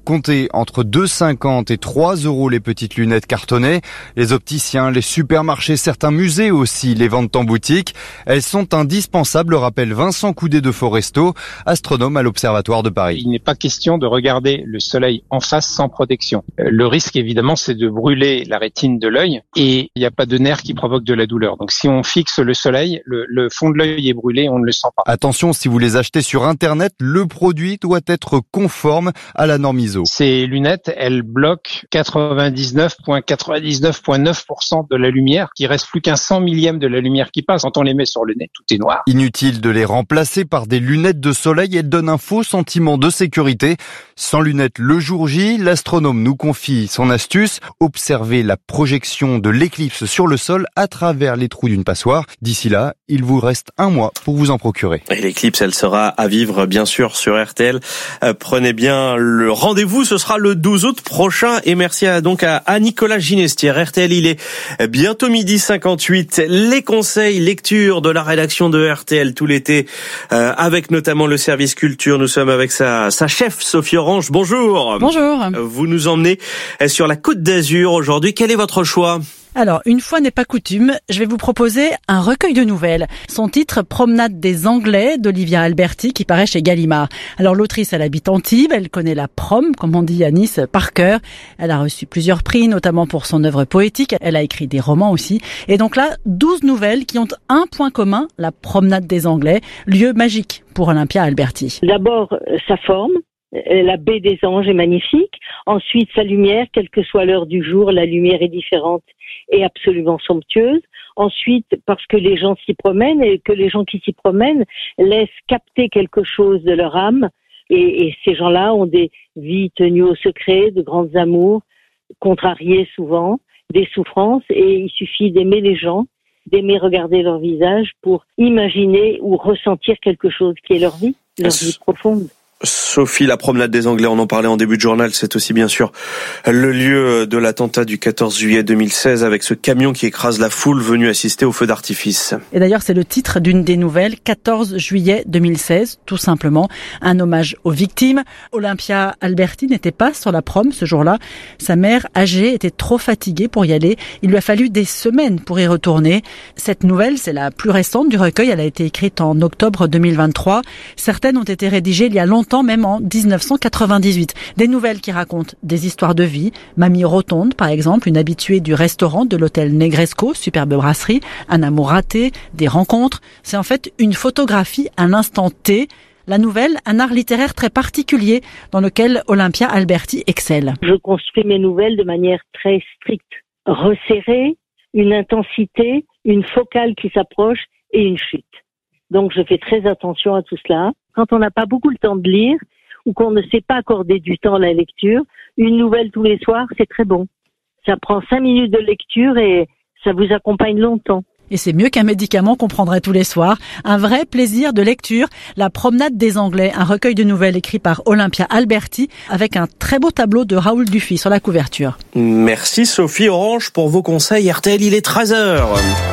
[SPEAKER 18] comptez entre deux euros cinquante et trois euros les petites lunettes cartonnées. Les opticiens, les supermarchés, certains musées aussi les vendent en boutique. Elles sont indispensables, rappelle Vincent Coudet de Foresto, astronome à l'Observatoire de Paris.
[SPEAKER 5] Il n'est pas question de regarder le soleil en face sans protection. Le risque, évidemment, c'est de brûler la rétine de l'œil et il n'y a pas de nerf qui provoque de la douleur. Donc si on fixe le soleil, le, le fond de l'œil est brûlé, on ne le sent pas.
[SPEAKER 18] Attention, si vous les achetez sur Internet, le produit doit être conforme à la norme I S O.
[SPEAKER 5] Ces lunettes, elles bloquent quatre-vingt-dix-neuf virgule quatre-vingt-dix-neuf virgule neuf pour cent de la lumière, qui reste plus qu'un cent millième de la lumière qui passe. Quand on les met sur le nez, tout est noir.
[SPEAKER 18] Inutile de les remplacer par des lunettes de soleil, elles donnent un faux sentiment de sécurité. Sans lunettes le jour J, l'astronome nous confie son astuce, observer la projection de l'éclipse sur le sol à travers les trous d'une passoire. D'ici là, il vous reste un mois pour vous en procurer.
[SPEAKER 14] Et l'éclipse, elle sera à vivre bien sûr sur R T L. Euh, prenez bien le rendez-vous, ce sera le douze août prochain. Et merci à, donc à, à Nicolas Ginestier. R T L, il est bientôt midi cinquante-huit. Les conseils lecture de la rédaction de R T L tout l'été, euh, avec notamment le service culture. Nous sommes avec sa, sa chef Sophie Orange. Bonjour.
[SPEAKER 8] Bonjour.
[SPEAKER 14] Vous nous emmenez sur la Côte d'Azur aujourd'hui. Quel est votre choix ?
[SPEAKER 8] Alors, une fois n'est pas coutume, je vais vous proposer un recueil de nouvelles. Son titre, Promenade des Anglais, d'Olivia Alberti, qui paraît chez Gallimard. Alors, l'autrice, elle habite Antibes, elle connaît la prom, comme on dit à Nice, par cœur. Elle a reçu plusieurs prix, notamment pour son œuvre poétique. Elle a écrit des romans aussi. Et donc là, douze nouvelles qui ont un point commun, la Promenade des Anglais, lieu magique pour Olympia Alberti.
[SPEAKER 10] D'abord, sa forme. La baie des Anges est magnifique. Ensuite, sa lumière, quelle que soit l'heure du jour, la lumière est différente et absolument somptueuse. Ensuite, parce que les gens s'y promènent et que les gens qui s'y promènent laissent capter quelque chose de leur âme. Et, et ces gens-là ont des vies tenues au secret, de grands amours, contrariés souvent, des souffrances. Et il suffit d'aimer les gens, d'aimer regarder leur visage pour imaginer ou ressentir quelque chose qui est leur vie, leur vie profonde.
[SPEAKER 14] Sophie, la promenade des Anglais, on en parlait en début de journal, c'est aussi bien sûr le lieu de l'attentat du quatorze juillet deux mille seize avec ce camion qui écrase la foule venue assister au feu d'artifice.
[SPEAKER 8] Et d'ailleurs, c'est le titre d'une des nouvelles, quatorze juillet deux mille seize, tout simplement, un hommage aux victimes. Olympia Alberti n'était pas sur la prom ce jour-là. Sa mère, âgée, était trop fatiguée pour y aller. Il lui a fallu des semaines pour y retourner. Cette nouvelle, c'est la plus récente du recueil. Elle a été écrite en octobre deux mille vingt-trois. Certaines ont été rédigées il y a longtemps, même en dix-neuf cent quatre-vingt-dix-huit. Des nouvelles qui racontent des histoires de vie. Mamie Rotonde, par exemple, une habituée du restaurant de l'hôtel Negresco, superbe brasserie, un amour raté, des rencontres. C'est en fait une photographie à l'instant T. La nouvelle, un art littéraire très particulier dans lequel Olympia Alberti excelle.
[SPEAKER 10] Je construis mes nouvelles de manière très stricte, resserrée, une intensité, une focale qui s'approche et une chute. Donc je fais très attention à tout cela. Quand on n'a pas beaucoup le temps de lire ou qu'on ne sait pas accorder du temps à la lecture, une nouvelle tous les soirs, c'est très bon. Ça prend cinq minutes de lecture et ça vous accompagne longtemps.
[SPEAKER 8] Et c'est mieux qu'un médicament qu'on prendrait tous les soirs. Un vrai plaisir de lecture. La Promenade des Anglais, un recueil de nouvelles écrit par Olympia Alberti avec un très beau tableau de Raoul Dufy sur la couverture.
[SPEAKER 14] Merci Sophie Orange pour vos conseils. R T L, il est treize heures.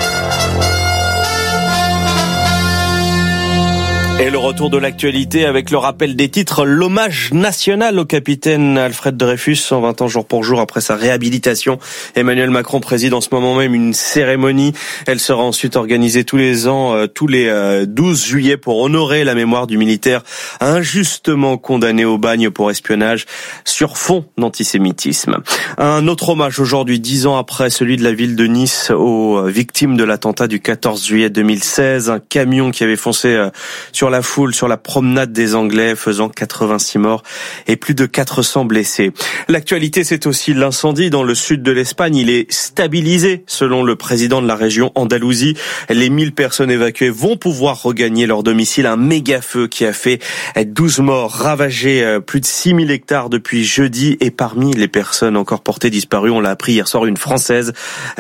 [SPEAKER 14] Et le retour de l'actualité avec le rappel des titres, l'hommage national au capitaine Alfred Dreyfus, cent vingt ans jour pour jour après sa réhabilitation. Emmanuel Macron préside en ce moment même une cérémonie. Elle sera ensuite organisée tous les ans, euh, tous les euh, douze juillet pour honorer la mémoire du militaire injustement condamné au bagne pour espionnage sur fond d'antisémitisme. Un autre hommage aujourd'hui, dix ans après celui de la ville de Nice aux victimes de l'attentat du quatorze juillet deux mille seize. Un camion qui avait foncé euh, sur la foule sur la promenade des Anglais, faisant quatre-vingt-six morts et plus de quatre cents blessés. L'actualité, c'est aussi l'incendie dans le sud de l'Espagne. Il est stabilisé, selon le président de la région Andalousie. Les mille personnes évacuées vont pouvoir regagner leur domicile. Un méga feu qui a fait douze morts, ravagé plus de six mille hectares depuis jeudi. Et parmi les personnes encore portées disparues, on l'a appris hier soir, une Française,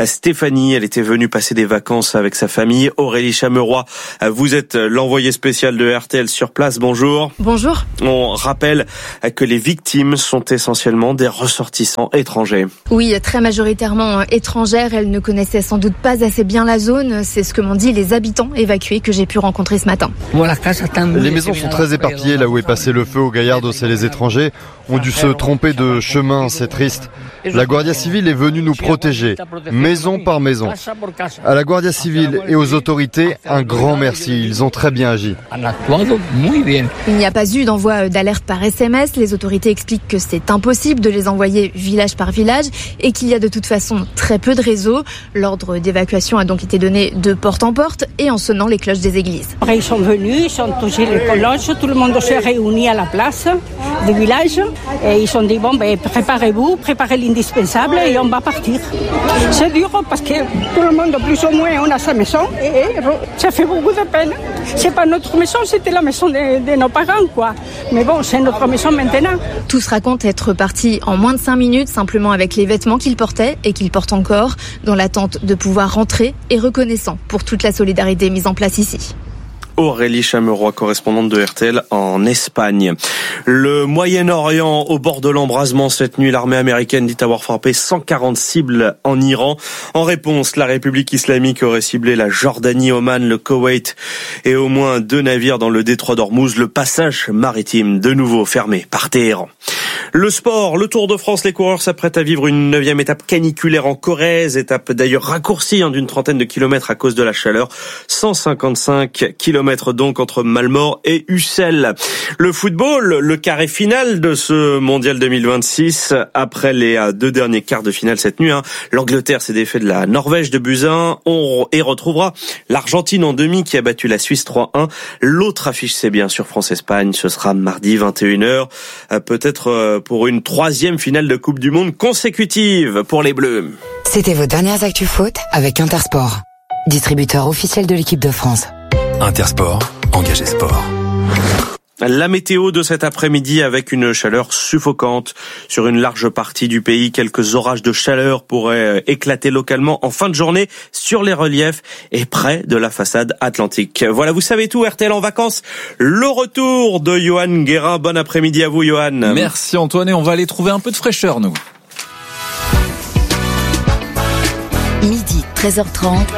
[SPEAKER 14] Stéphanie. Elle était venue passer des vacances avec sa famille. Aurélie Chameroy, vous êtes l'envoyé spécial général de R T L sur place. Bonjour.
[SPEAKER 1] Bonjour.
[SPEAKER 14] On rappelle que les victimes sont essentiellement des ressortissants étrangers.
[SPEAKER 1] Oui, très majoritairement étrangères. Elles ne connaissaient sans doute pas assez bien la zone. C'est ce que m'ont dit les habitants évacués que j'ai pu rencontrer ce matin.
[SPEAKER 18] Les maisons sont très éparpillées là où est passé le feu. Au Gallardos et les étrangers ont dû se tromper de chemin, c'est triste. La Guardia Civile est venue nous protéger, maison par maison. À la Guardia Civile et aux autorités, un grand merci, ils ont très bien agi.
[SPEAKER 1] Il n'y a pas eu d'envoi d'alerte par S M S. Les autorités expliquent que c'est impossible de les envoyer village par village et qu'il y a de toute façon très peu de réseau. L'ordre d'évacuation a donc été donné de porte en porte et en sonnant les cloches des églises.
[SPEAKER 9] Ils sont venus, ils ont touché les cloches, tout le monde s'est réuni à la place du village et ils ont dit bon ben préparez-vous, préparez l'indispensable et on va partir. C'est dur parce que tout le monde plus ou moins on a sa maison et ça fait beaucoup de peine. C'est pas notre maison, c'était la maison de, de nos parents quoi. Mais bon, c'est notre maison maintenant.
[SPEAKER 1] Tous racontent être partis en moins de cinq minutes simplement avec les vêtements qu'ils portaient et qu'ils portent encore dans l'attente de pouvoir rentrer et reconnaissant pour toute la solidarité mise en place ici.
[SPEAKER 14] Aurélie Chameroy, correspondante de R T L en Espagne. Le Moyen-Orient au bord de l'embrasement cette nuit. L'armée américaine dit avoir frappé cent quarante cibles en Iran. En réponse, la République islamique aurait ciblé la Jordanie, Oman, le Koweït et au moins deux navires dans le détroit d'Ormuz. Le passage maritime de nouveau fermé par Téhéran. Le sport, le Tour de France, les coureurs s'apprêtent à vivre une neuvième étape caniculaire en Corrèze, étape d'ailleurs raccourcie hein, d'une trentaine de kilomètres à cause de la chaleur. cent cinquante-cinq kilomètres donc entre Malmort et Ussel. Le football, le carré final de ce mondial deux mille vingt-six, après les deux derniers quarts de finale cette nuit. Hein. L'Angleterre s'est défait de la Norvège de buts à un on, et retrouvera l'Argentine en demi qui a battu la Suisse trois un. L'autre affiche, c'est bien sûr France-Espagne, ce sera mardi vingt et une heures, euh, peut-être euh, pour une troisième finale de Coupe du Monde consécutive pour les Bleus.
[SPEAKER 11] C'était vos dernières actus foot avec Intersport, distributeur officiel de l'équipe de France.
[SPEAKER 6] Intersport, engagé sport.
[SPEAKER 14] La météo de cet après-midi avec une chaleur suffocante sur une large partie du pays. Quelques orages de chaleur pourraient éclater localement en fin de journée sur les reliefs et près de la façade atlantique. Voilà, vous savez tout. R T L en vacances. Le retour de Johan Guérin. Bon après-midi à vous, Johan.
[SPEAKER 21] Merci Antoine et on va aller trouver un peu de fraîcheur, nous.
[SPEAKER 2] Midi, treize heures trente.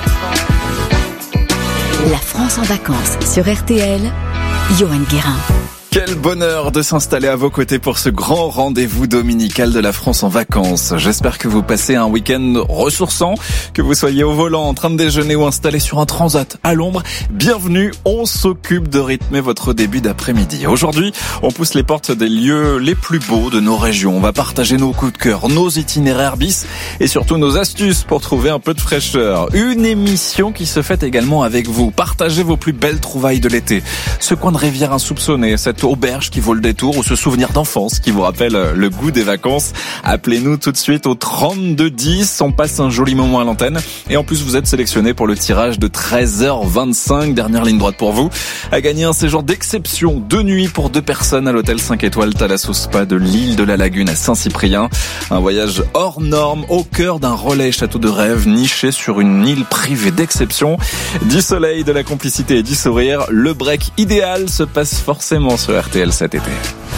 [SPEAKER 2] La France en vacances sur R T L. Johan Guérin.
[SPEAKER 21] Quel bonheur de s'installer à vos côtés pour ce grand rendez-vous dominical de la France en vacances. J'espère que vous passez un week-end ressourçant, que vous soyez au volant, en train de déjeuner ou installé sur un transat à l'ombre. Bienvenue, on s'occupe de rythmer votre début d'après-midi. Aujourd'hui, on pousse les portes des lieux les plus beaux de nos régions. On va partager nos coups de cœur, nos itinéraires bis et surtout nos astuces pour trouver un peu de fraîcheur. Une émission qui se fait également avec vous. Partagez vos plus belles trouvailles de l'été. Ce coin de rivière insoupçonné, cette auberge qui vaut le détour ou ce souvenir d'enfance qui vous rappelle le goût des vacances. Appelez-nous tout de suite au trente-deux dix. On passe un joli moment à l'antenne. Et en plus, vous êtes sélectionné pour le tirage de treize heures vingt-cinq. Dernière ligne droite pour vous. À gagner un séjour d'exception. Deux nuits pour deux personnes à l'hôtel cinq étoiles Thalasso Spa de l'île de la Lagune à Saint-Cyprien. Un voyage hors norme au cœur d'un relais château de rêve niché sur une île privée d'exception. Du soleil, de la complicité et du sourire. Le break idéal se passe forcément sur R T L cet été.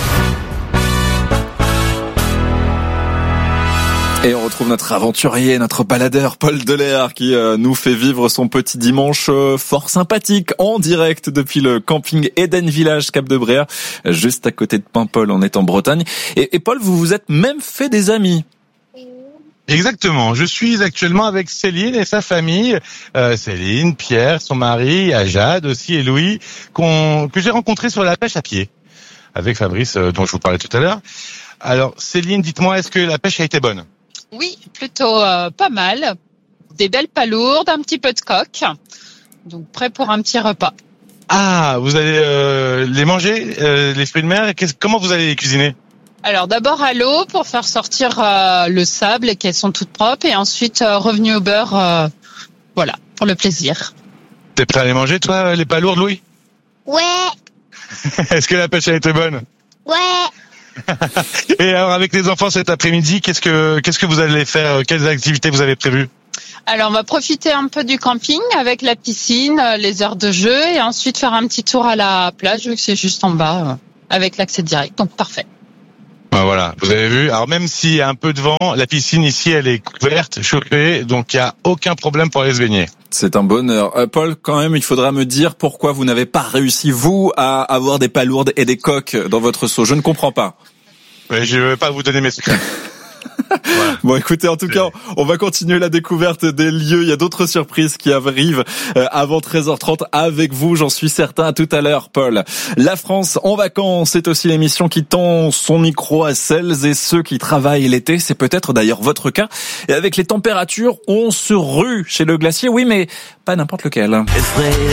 [SPEAKER 21] Et on retrouve notre aventurier, notre baladeur Paul Delair qui euh, nous fait vivre son petit dimanche euh, fort sympathique en direct depuis le camping Eden Village Cap de Bréa, juste à côté de Paimpol, on est en Bretagne. Et, et Paul, vous vous êtes même fait des amis.
[SPEAKER 22] Exactement. Je suis actuellement avec Céline et sa famille. Euh, Céline, Pierre, son mari, Jade aussi et Louis, qu'on, que j'ai rencontrés sur la pêche à pied avec Fabrice, euh, dont je vous parlais tout à l'heure. Alors Céline, dites-moi, est-ce que la pêche a été bonne ?
[SPEAKER 23] Oui, plutôt euh, pas mal. Des belles palourdes, un petit peu de coque. Donc prêt pour un petit repas.
[SPEAKER 22] Ah, vous allez euh, les manger, euh, les fruits de mer. Qu'est-ce, comment vous allez les cuisiner ?
[SPEAKER 23] Alors d'abord à l'eau pour faire sortir euh, le sable et qu'elles sont toutes propres et ensuite euh, revenu au beurre, euh, voilà, pour le plaisir.
[SPEAKER 22] T'es prêt à les manger toi, les palourdes, Louis ?
[SPEAKER 24] Ouais.
[SPEAKER 22] Est-ce que la pêche a été bonne ?
[SPEAKER 24] Ouais.
[SPEAKER 22] Et alors avec les enfants cet après-midi, qu'est-ce que qu'est-ce que vous allez faire ? Quelles activités vous avez prévues ?
[SPEAKER 23] Alors, on va profiter un peu du camping avec la piscine, les heures de jeu et ensuite faire un petit tour à la plage vu que c'est juste en bas avec l'accès direct. Donc, parfait.
[SPEAKER 22] Ben voilà, vous avez vu. Alors même s'il y a un peu de vent, la piscine ici, elle est couverte, chauffée, donc il n'y a aucun problème pour aller se baigner.
[SPEAKER 21] C'est un bonheur. Euh, Paul, quand même, il faudra me dire pourquoi vous n'avez pas réussi, vous, à avoir des palourdes et des coques dans votre seau. Je ne comprends pas.
[SPEAKER 22] Mais je ne vais pas vous donner mes secrets.
[SPEAKER 21] Voilà. Bon, écoutez, en tout cas, on va continuer la découverte des lieux. Il y a d'autres surprises qui arrivent avant treize heures trente avec vous, j'en suis certain. À tout à l'heure, Paul. La France en vacances, c'est aussi l'émission qui tend son micro à celles et ceux qui travaillent l'été. C'est peut-être d'ailleurs votre cas. Et avec les températures, on se rue chez le glacier. Oui, mais pas n'importe lequel.